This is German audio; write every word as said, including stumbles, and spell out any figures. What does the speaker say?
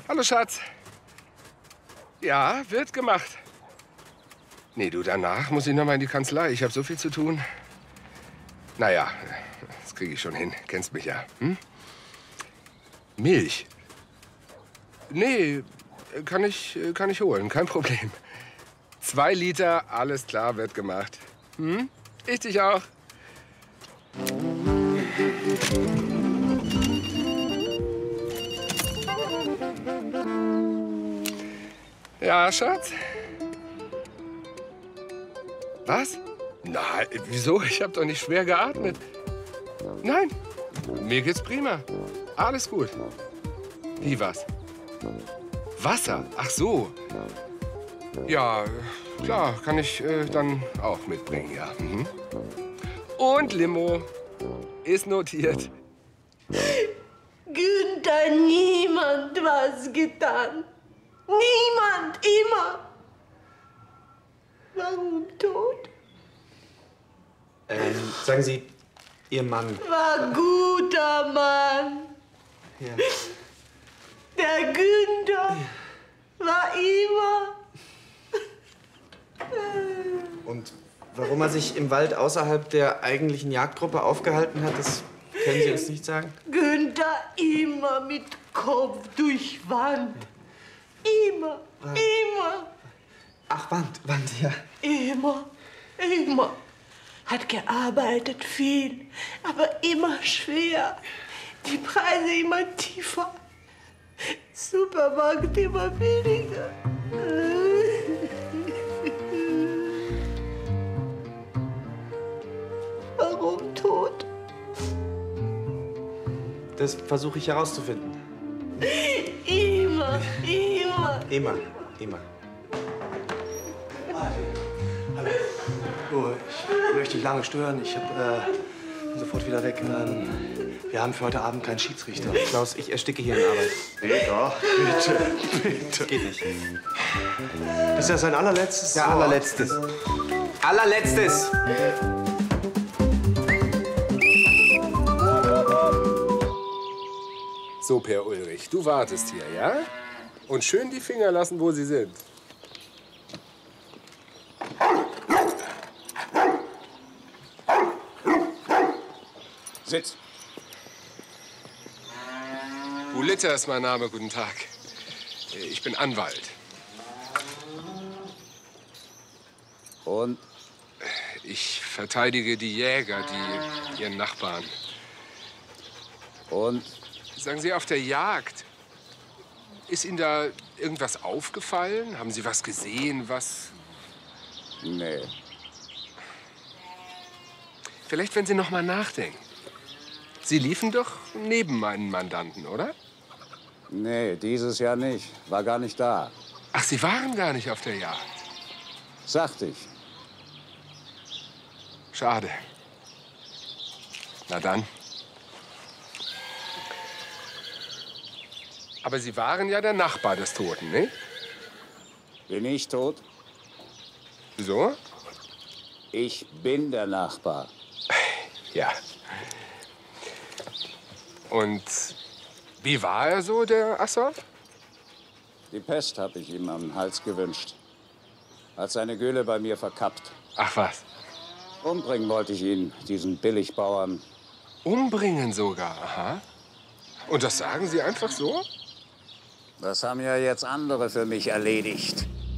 Hallo, Schatz. Ja, wird gemacht. Nee, du, danach muss ich noch mal in die Kanzlei. Ich habe so viel zu tun. Naja, das kriege ich schon hin. Kennst mich ja. Hm? Milch? Nee, kann ich, kann ich holen. Kein Problem. Zwei Liter, alles klar, wird gemacht. Hm? Ich dich auch. Ja, Schatz? Was? Nein, wieso? Ich habe doch nicht schwer geatmet. Nein, mir geht's prima. Alles gut. Wie was? Wasser? Ach so. Ja, klar, kann ich äh, dann auch mitbringen, ja. Mhm. Und Limo. Ist notiert. Günther, niemand was getan. Niemand, immer. Warum tot? Ähm, sagen Sie, Ihr Mann. War guter Mann. Ja. Der Günther war immer. Und warum er sich im Wald außerhalb der eigentlichen Jagdgruppe aufgehalten hat, das können Sie uns nicht sagen? Günther immer mit Kopf durch Wand. Immer, Ah. immer. Ach, Wand, Wand, ja. Immer, immer. Hat gearbeitet viel, aber immer schwer. Die Preise immer tiefer. Supermarkt immer weniger. Warum tot? Das versuche ich herauszufinden. Immer, immer. Immer, immer. Hallo. Oh, ich möchte nicht lange stören. Ich hab, äh, bin sofort wieder weg. Ähm, wir haben für heute Abend keinen Schiedsrichter. Klaus, ich ersticke hier in Arbeit. Peter, bitte, bitte. Geht nicht. Ist das sein allerletztes? Ja, allerletztes. Allerletztes! So, Per Ulrich, du wartest hier, ja? Und schön die Finger lassen, wo sie sind. Sitz. Ulitter ist mein Name, guten Tag. Ich bin Anwalt. Und? Ich verteidige die Jäger, die ihren Nachbarn. Und? Sagen Sie, auf der Jagd, ist Ihnen da irgendwas aufgefallen? Haben Sie was gesehen, was... Nee. Vielleicht, wenn Sie noch mal nachdenken. Sie liefen doch neben meinen Mandanten, oder? Nee, dieses Jahr nicht. War gar nicht da. Ach, Sie waren gar nicht auf der Jagd. Sagte ich. Schade. Na dann. Aber Sie waren ja der Nachbar des Toten, ne? Bin ich tot? Wieso? Ich bin der Nachbar. Ja. Und wie war er so, der Assoff? Die Pest habe ich ihm am Hals gewünscht. Hat seine Gülle bei mir verkappt. Ach was. Umbringen wollte ich ihn, diesen Billigbauern. Umbringen sogar, aha. Und das sagen Sie einfach so? Das haben ja jetzt andere für mich erledigt.